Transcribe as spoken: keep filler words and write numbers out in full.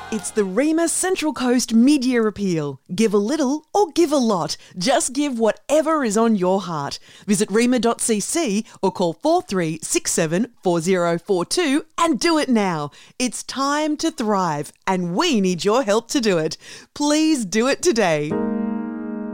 It's the REMA Central Coast Mid-Year Appeal. Give a little or give a lot. Just give whatever is on your heart. Visit rema dot c c or call four three six seven four zero four two and do it now. It's time to thrive and we need your help to do it. Please do it today.